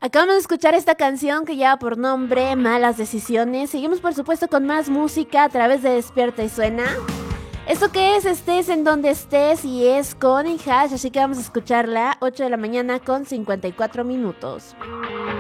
Acabamos de escuchar esta canción que lleva por nombre Malas Decisiones. Seguimos por supuesto con más música a través de Despierta y Suena. ¿Esto qué es? Estés en donde estés y es con Hash, así que vamos a escucharla 8 de la mañana con 54 minutos.